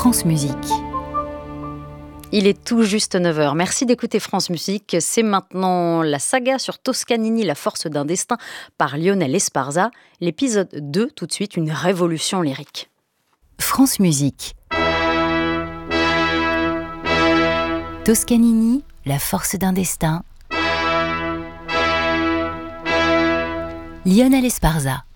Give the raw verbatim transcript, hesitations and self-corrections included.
France Musique. Il est tout juste neuf heures. Merci d'écouter France Musique. C'est maintenant la saga sur Toscanini, La force d'un destin, par Lionel Esparza. L'épisode deux, tout de suite, une révolution lyrique. France Musique. Toscanini, La force d'un destin. Lionel Esparza.